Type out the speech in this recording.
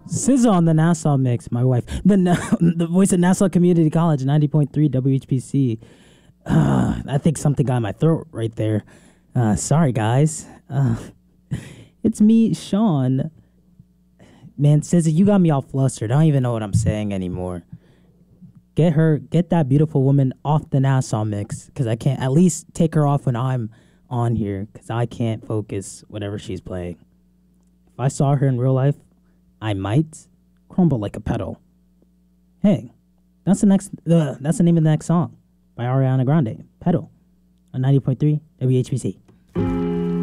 SZA on the Nassau mix, my wife. The voice of Nassau Community College, 90.3 WHPC. I think something got in my throat right there. Sorry, guys. It's me, Sean. Man, SZA, you got me all flustered. I don't even know what I'm saying anymore. Get that beautiful woman off the Nassau mix, because I can't, at least take her off when I'm on here, because I can't focus whatever she's playing. If I saw her in real life, I might crumble like a petal. Hey, that's the name of the next song by Ariana Grande, Petal, on 90.3 WHBC.